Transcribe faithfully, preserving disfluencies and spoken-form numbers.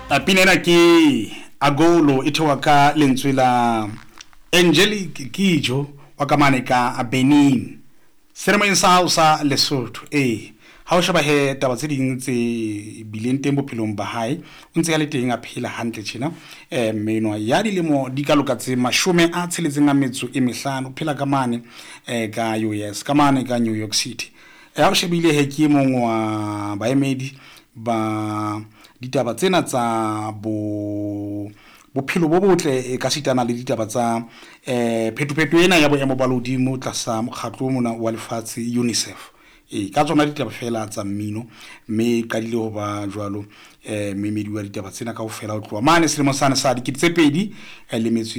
a pinena ke agolo e thewa ka lentswe la Angelique Kijo wa kamane ka Benin seremong sa hao sa Lesotho eh ha o sheba he taba tse ding tse bileng teng bophelong ba hae o ntse ya le teng a phela hantle tjena eh menwa ya dilemo di ka lokatse mashome a tsheletseng a metso e mehlano phela kamane eh ka U S kamane ka New York City eh ha o shebile he ke mong wa baemedi ba ditaba tsena tsa bo bophelo bo botle e ka sitana le ditaba tsa eh phetophetoho ena ya boemo ba lodimo tlasa mokgatlo mona wa lefatshe UNICEF e ka tsona ditaba fela tsa mmino mme ka dile ho ba jwalo eh memedi wa ditaba tsena kaofela ho tloha mane selemo sana sa dikete tse pedi le metso